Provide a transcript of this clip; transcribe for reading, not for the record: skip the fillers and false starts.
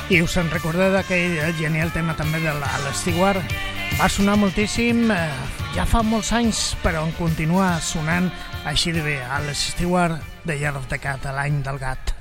I us en recordeu d'aquell genial tema també de l'Stewart? Va sonar moltíssim, ja fa molts anys, però en continua sonant així de bé, a l'Stewart de Year of the Cat, l'any del gat.